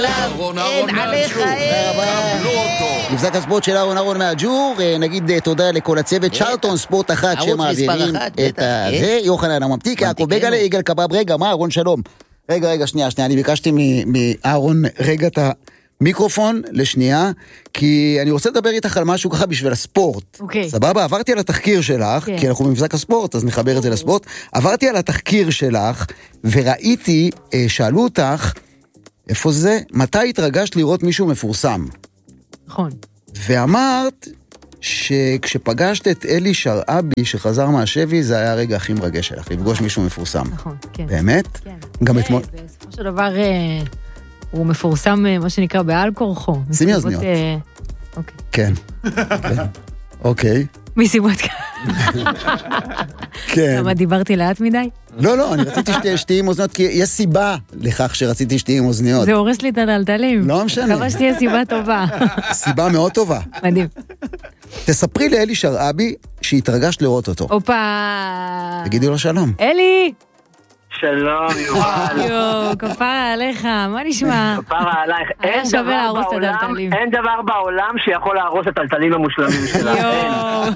אהרון מהג'ור, קבלו אותו. מבזק הספורט של אהרון מהג'ור, נגיד תודה לכל הצוות, שרטון ספורט אחת שמעבירים את זה, יוחנן הממתיק, יעקב בגלה, יגאל קבב, רגע, מה אהרון שלום? רגע, שנייה, אני ביקשתי מאהרון רגע את המיקרופון לשנייה, כי אני רוצה לדבר איתך על משהו ככה בשביל הספורט. סבבה, עברתי על התחקיר שלך, כי אנחנו במבזק הספורט, אז נחבר את זה לספורט. עברתי על התחקיר שלך, וראיתי, שאלו אותך, איפה זה? מתי התרגשת לראות מישהו מפורסם? נכון. ואמרת שכשפגשת את אלי שרעבי שחזר מהשבי, זה היה הרגע הכי מרגש שלך, לפגוש מישהו מפורסם. נכון, כן. באמת? כן. גם אתמול. בסופו של דבר הוא מפורסם, מה שנקרא, בעל כורחו. שימי אוזניות. אוקיי. כן. אוקיי. מסיבות כאלה. כן. למה דיברתי לאט מדי? לא, אני רציתי שתהיי עם אוזניות, כי יש סיבה לכך שרציתי שתהיי עם אוזניות. זה הורס לי את הדלתלים. לא משנה. מקווה שתהיה סיבה טובה. סיבה מאוד טובה. מדהים. תספרי לאלי שרעבי שהתרגשת לראות אותו. אופה. תגידי לו שלום. אלי! שלום, יובל. יו, כפרה עליך, מה נשמע? כפרה עלייך. היה שווה להרוס את הדלתלים. אין דבר בעולם שיכול להרוס את הדלתלים המושלמים שלה. יו.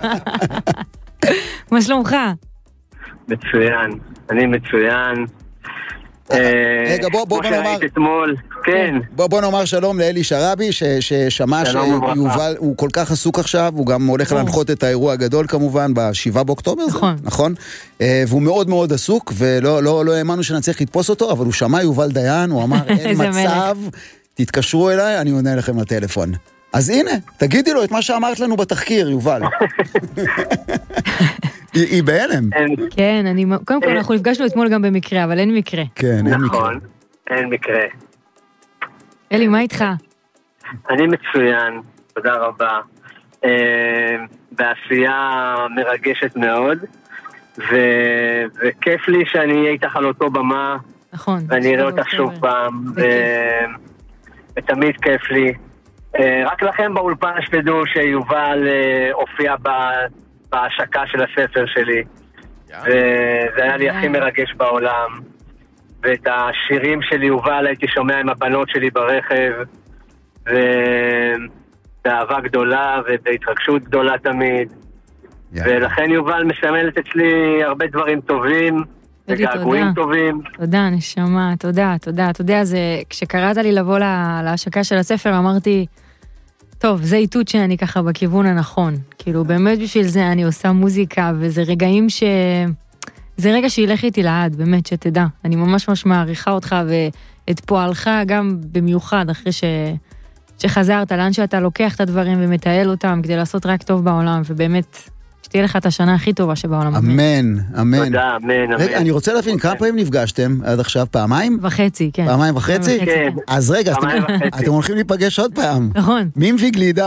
מה שלומך? מצוין, אני מצוין. רגע, בוא נאמר, כן. בוא נאמר שלום לאלי שרעבי, ששמע שיובל הוא כל כך עסוק עכשיו, הוא גם הולך להנחות את האירוע הגדול כמובן, ב7 באוקטובר, נכון? והוא מאוד מאוד עסוק, ולא האמנו שנצליח לתפוס אותו, אבל הוא שמע יובל דיין, הוא אמר, אין מצב, תתקשרו אליי, אני עונה לכם לטלפון. אז הנה, תגידי לו את מה שאמרת לנו בתחקיר, יובל. היא בהלם. כן, קודם כל אנחנו נפגשנו אתמול גם במקרה, אבל אין מקרה. כן, אין מקרה. נכון, אין מקרה. אלי, מה איתך? אני מצוין, תודה רבה. בעשייה מרגשת מאוד, וכיף לי שאני אהיה איתך על אותו במה, נכון. ואני אראה אותך שוב פעם, ותמיד כיף לי. רק לכם באולפן שתדעו שיובל הופיע בהשקה של הספר שלי, וזה היה לי הכי מרגש בעולם, ואת השירים של יובל הייתי שומע עם הבנות שלי ברכב, ובאהבה גדולה ובהתרגשות גדולה תמיד, ולכן יובל מסמלת אצלי הרבה דברים טובים וגעגועים טובים. תודה, נשמה, תודה. אתה יודע, כשקראת לי לבוא להשקה של הספר, אמרתי, טוב, זה איתות שאני ככה בכיוון הנכון. כאילו, באמת בשביל זה אני עושה מוזיקה, וזה רגעים זה רגע שילך איתי לעד, באמת, שתדע. אני ממש מעריכה אותך, ואת פועלך גם במיוחד, אחרי שחזרת, לאן שאתה לוקח את הדברים ומטייל אותם, כדי לעשות רק טוב בעולם, ובאמת, שתהיה לך את השנה הכי טובה שבעולם. אמן. תודה, אמן. רגע, אני רוצה להבין, כמה פעמים נפגשתם עד עכשיו? פעמיים? וחצי, כן. פעמיים וחצי? כן. אז רגע, אתם הולכים להיפגש עוד פעם. נכון. מי מביא גלידה?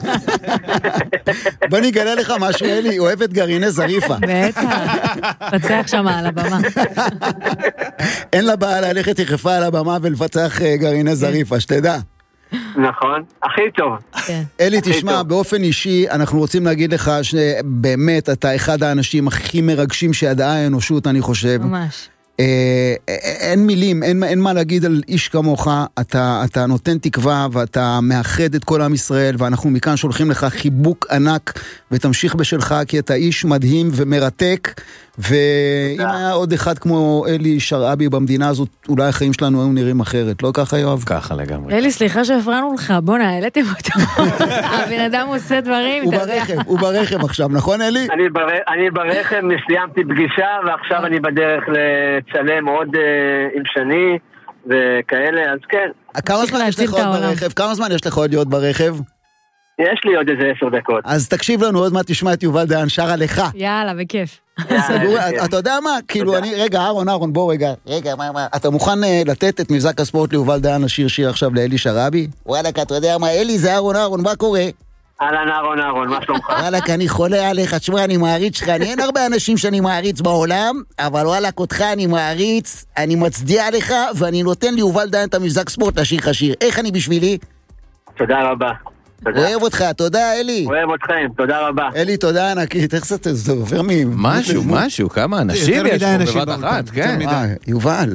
בוא נגלה לך משהו, אלי, אוהבת גרעיני זריפה. בטח. פצח שם על הבמה. אין לה בעיה ללכת יחפה על הבמה ולפצח גרעיני זריפה, שתדע. נכון, הכי טוב. אלי, תשמע, באופן אישי, אנחנו רוצים להגיד לך שבאמת אתה אחד האנשים הכי מרגשים שידעה האנושות, אני חושב. ממש. אין מילים, אין מה להגיד על איש כמוך, אתה נותן תקווה ואתה מאחד את כל עם ישראל, ואנחנו מכאן שולחים לך חיבוק ענק, ותמשיך בשלך, כי אתה איש מדהים ומרתק, ואם היה עוד אחד כמו אלי שרעבי במדינה הזאת, אולי החיים שלנו היו נראים אחרת, לא ככה יואב? ככה לגמרי. אלי, סליחה שהפרענו לך, בוא העליתם אותו. הבן אדם עושה דברים. הוא ברכב עכשיו, נכון אלי? אני ברכב, סיימתי פגישה, ועכשיו אני בדרך לצלם עוד עם שני, וכאלה, אז כן. כמה זמן יש לך עוד ברכב? כמה זמן יש לך עוד להיות ברכב? יש לי עוד איזה 10 דקות. אז תקשיב לנו, עוד מעט תשמע את יובל דיין שר עליך. יאללה, בכיף. אתה יודע מה? כאילו אני, רגע, אהרון, בוא רגע, מה, אתה מוכן לתת את מבזק הספורט ליובל דיין לשיר שיר עכשיו לאלי שרעבי? וואלק, אתה יודע מה, אלי זה אהרון, מה קורה? אהלן אהרון, מה שלומך? וואלק, אני חולה עליך, תשמע, אני מעריץ שלך, אין הרבה אנשים שאני מעריץ בעולם, אבל וואלק, אותך אני מעריץ, אני מצדיע לך, ואני נותן ליובל דיין את המבזק ספורט לשיר חשיר. איך אני בשבילי? תודה רבה. אוהב אותך, תודה אלי. אוהב אתכם, תודה רבה. אלי, תודה ענקית, איך זה עובר משהו, כמה אנשים יש פה בבת אחת, כן. יובל.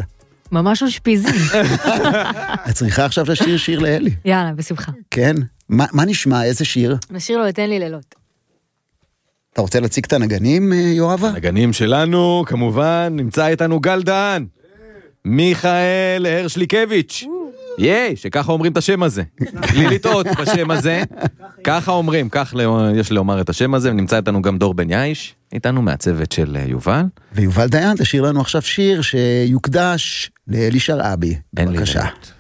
ממש אושפיזים. את צריכה עכשיו לשיר שיר לאלי. יאללה, בשמחה. כן? מה נשמע? איזה שיר? נשיר לו, תן לי לילות. אתה רוצה להציג את הנגנים, יואבה? הנגנים שלנו, כמובן, נמצא איתנו גל דהן. מיכאל הרשליקביץ'. שככה אומרים את השם הזה. בלי לטעות בשם הזה. ככה אומרים, כך יש לומר את השם הזה, ונמצא איתנו גם דור בן יאיש, איתנו מהצוות של יובל. ויובל דיין תשאיר לנו עכשיו שיר שיוקדש לאלי שרעבי. בבקשה.